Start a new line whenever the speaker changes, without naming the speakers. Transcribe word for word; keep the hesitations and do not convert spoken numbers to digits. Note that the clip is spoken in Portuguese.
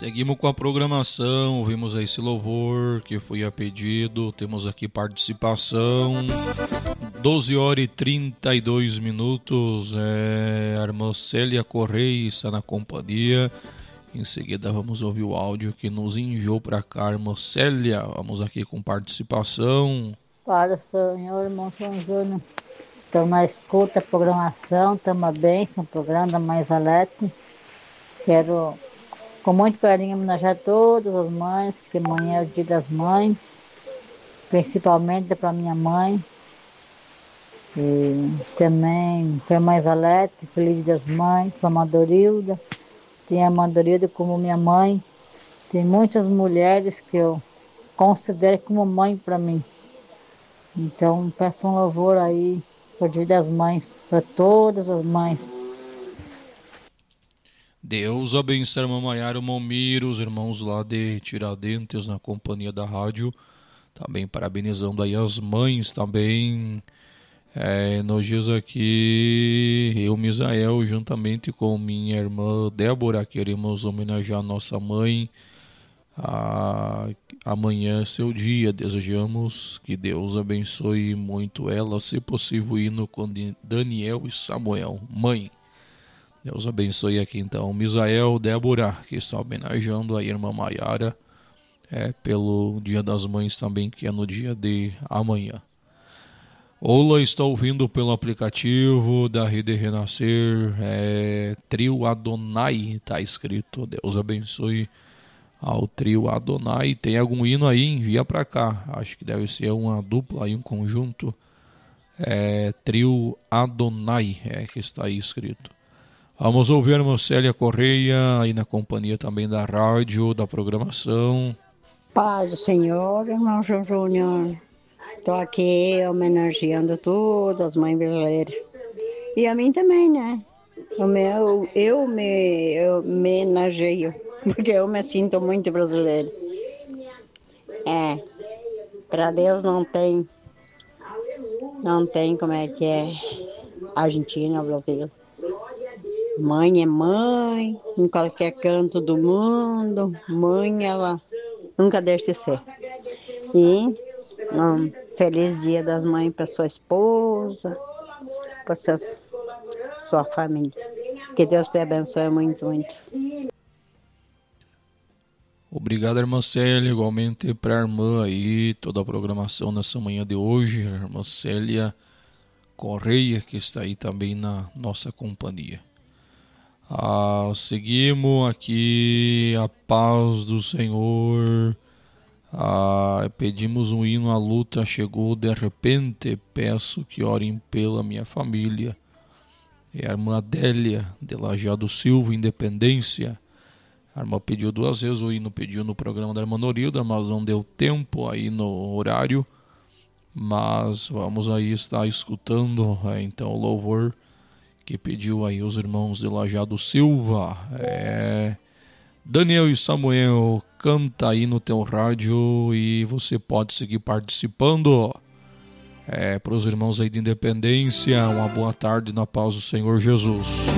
Seguimos com a programação, ouvimos esse louvor que foi a pedido, temos aqui participação, doze horas e trinta e dois minutos, é, a irmã Célia Correia está na companhia. Em seguida vamos ouvir o áudio que nos enviou para cá, irmã Célia. Vamos aqui com participação.
Para o Senhor, irmão São Júnior. Estamos na escuta, programação, estamos bem, o programa da Mãe Zalete. Quero, com muito carinho, homenagear todas as mães, que amanhã é o Dia das Mães, principalmente para minha mãe. E também para a Mãe Zalete, Feliz Dia das Mães, para a Madorilda. Tem a Madorilda como minha mãe. Tem muitas mulheres que eu considero como mãe para mim. Então, peço um louvor aí para o Dia das Mães, para todas as mães.
Deus abençoe a irmã Maiara, o Momiro, os irmãos lá de Tiradentes na companhia da rádio. Também parabenizando aí as mães também. É, nos dias aqui, eu, Misael, juntamente com minha irmã Débora, queremos homenagear nossa mãe. A, amanhã é seu dia, desejamos que Deus abençoe muito ela, se possível hino com Daniel e Samuel. Mãe, Deus abençoe aqui então Misael, Débora, que está homenageando a irmã Maiara, é, pelo Dia das Mães também, que é no dia de amanhã. Ola está ouvindo pelo aplicativo da Rede Renascer, é, Trio Adonai, está escrito. Deus abençoe ao Trio Adonai. Tem algum hino aí? Envia para cá. Acho que deve ser uma dupla aí, um conjunto. É, Trio Adonai, é que está aí escrito. Vamos ouvir a irmã Célia Correia, aí na companhia também da rádio, da programação.
Paz do Senhor, irmão João Júnior. Estou aqui homenageando todas as mães brasileiras. E a mim também, né? O meu, eu me eu homenageio, porque eu me sinto muito brasileira. É, para Deus não tem, não tem como é que é Argentina, Brasil. Mãe é mãe, em qualquer canto do mundo. Mãe, ela nunca deixa de ser. E um feliz Dia das Mães para sua esposa, para sua família. Que Deus te abençoe muito, muito.
Obrigado, irmã Célia, igualmente para a irmã aí, toda a programação nessa manhã de hoje, a irmã Célia Correia, que está aí também na nossa companhia. Ah, seguimos aqui, a paz do Senhor. Ah, pedimos um hino, a luta chegou de repente, peço que orem pela minha família. É a irmã Adélia, de Lajeado Silva, Independência. A irmã pediu duas vezes, o hino pediu no programa da irmã Norilda, mas não deu tempo aí no horário. Mas vamos aí estar escutando é, então o louvor que pediu aí os irmãos de Lajeado Silva. É... Daniel e Samuel, canta aí no teu rádio e você pode seguir participando. É, para os irmãos aí de Independência, uma boa tarde na paz do Senhor Jesus.